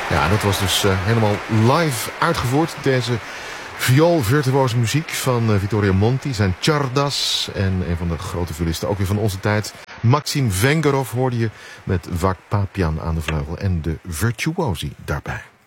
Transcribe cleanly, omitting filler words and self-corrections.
Ja, dat was dus helemaal live uitgevoerd. Deze vioolvirtuoze muziek van Vittorio Monti, zijn Czardas. En een van de grote violisten, ook weer van onze tijd, Maxim Vengerov, hoorde je met Vak Papian aan de vleugel en de virtuosi daarbij.